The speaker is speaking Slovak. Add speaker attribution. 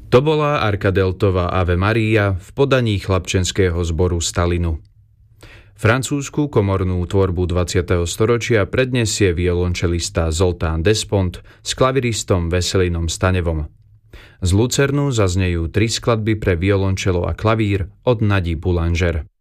Speaker 1: To bola Arkadeltová Ave Maria v podaní chlapčenského zboru Stalinu. Francúzsku komornú tvorbu 20. storočia predniesie violončelista Zoltán Despont s klaviristom Veselinom Stanevom. Z Lucernu zaznejú 3 skladby pre violončelo a klavír od Nadi Boulanger.